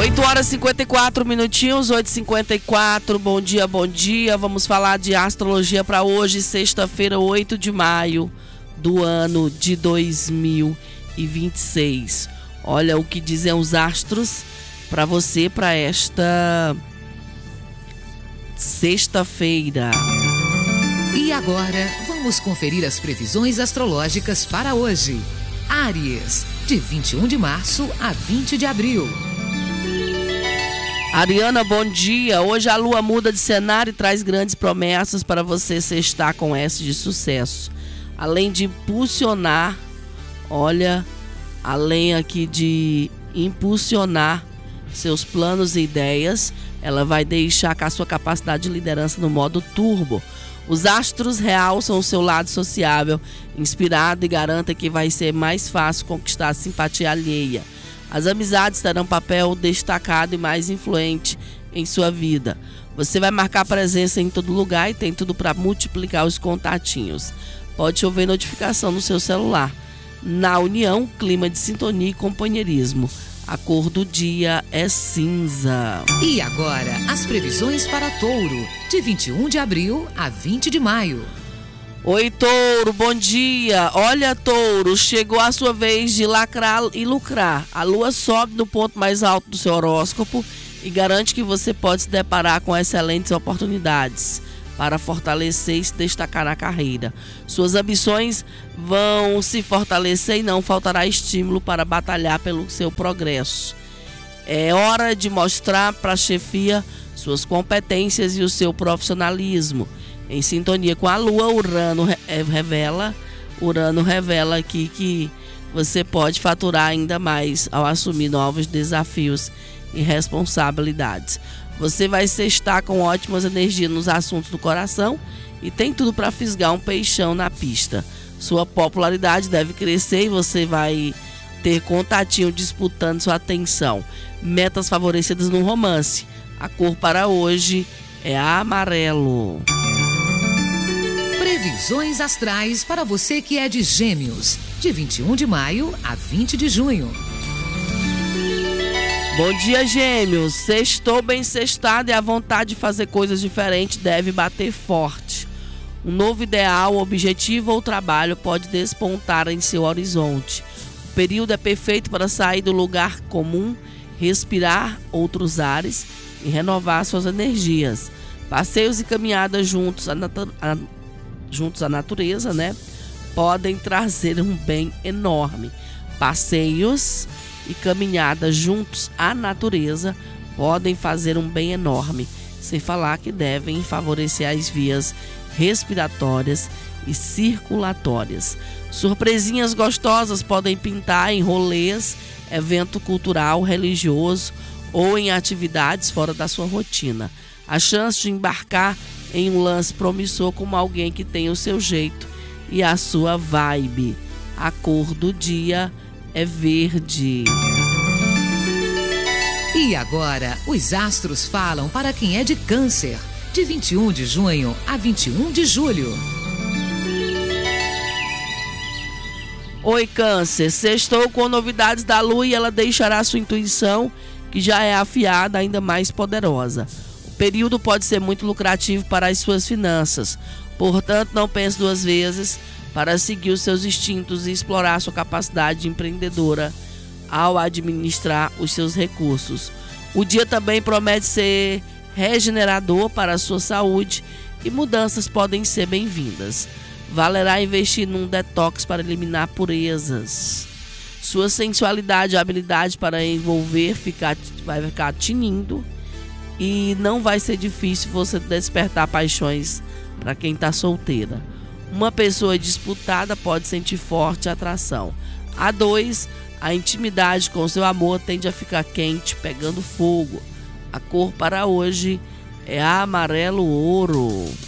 8 horas e 54 minutinhos, 8h54. Bom dia, bom dia. Vamos falar de astrologia para hoje, sexta-feira, 8 de maio do ano de 2026. Olha o que dizem os astros para você para esta sexta-feira. E agora, vamos conferir as previsões astrológicas para hoje. Áries, de 21 de março a 20 de abril. Ariana, bom dia. Hoje a lua muda de cenário e traz grandes promessas para você sextar com S de sucesso. Além de impulsionar, além aqui de impulsionar seus planos e ideias, ela vai deixar com a sua capacidade de liderança no modo turbo. Os astros realçam o seu lado sociável, inspirado, e garantem que vai ser mais fácil conquistar a simpatia alheia. As amizades terão um papel destacado e mais influente em sua vida. Você vai marcar presença em todo lugar e tem tudo para multiplicar os contatinhos. Pode chover notificação no seu celular. Na união, clima de sintonia e companheirismo. A cor do dia é cinza. E agora, as previsões para Touro, de 21 de abril a 20 de maio. Oi, Touro, bom dia. Olha, Touro, chegou a sua vez de lacrar e lucrar. A lua sobe no ponto mais alto do seu horóscopo e garante que você pode se deparar com excelentes oportunidades para fortalecer e se destacar na carreira. Suas ambições vão se fortalecer e não faltará estímulo para batalhar pelo seu progresso. É hora de mostrar para a chefia suas competências e o seu profissionalismo. Em sintonia com a lua, Urano revela aqui que você pode faturar ainda mais ao assumir novos desafios e responsabilidades. Você vai sextar com ótimas energias nos assuntos do coração e tem tudo para fisgar um peixão na pista. Sua popularidade deve crescer e você vai ter contatinho disputando sua atenção. Metas favorecidas no romance. A cor para hoje é amarelo. Previsões astrais para você que é de Gêmeos, de 21 de maio a 20 de junho. Bom dia, Gêmeos. Sextou bem sextado e a vontade de fazer coisas diferentes deve bater forte. Um novo ideal, objetivo ou trabalho pode despontar em seu horizonte. O período é perfeito para sair do lugar comum, respirar outros ares e renovar suas energias. Passeios e caminhadas juntos à natureza, podem trazer um bem enorme. Passeios e caminhadas juntos à natureza podem fazer um bem enorme, sem falar que devem favorecer as vias respiratórias e circulatórias. Surpresinhas gostosas podem pintar em rolês, evento cultural, religioso ou em atividades fora da sua rotina. A chance de embarcar em um lance promissor como alguém que tem o seu jeito e a sua vibe. A cor do dia é verde. E agora, os astros falam para quem é de Câncer, de 21 de junho a 21 de julho. Oi, Câncer. Sextou com novidades da lua e ela deixará sua intuição, que já é afiada, ainda mais poderosa. O período pode ser muito lucrativo para as suas finanças. Portanto, não pense duas vezes para seguir os seus instintos e explorar sua capacidade empreendedora ao administrar os seus recursos. O dia também promete ser regenerador para a sua saúde e mudanças podem ser bem-vindas. Valerá investir num detox para eliminar purezas. Sua sensualidade e habilidade para envolver vai ficar tinindo e não vai ser difícil você despertar paixões para quem está solteira. Uma pessoa disputada pode sentir forte atração. A dois, a intimidade com seu amor tende a ficar quente, pegando fogo. A cor para hoje é amarelo ouro.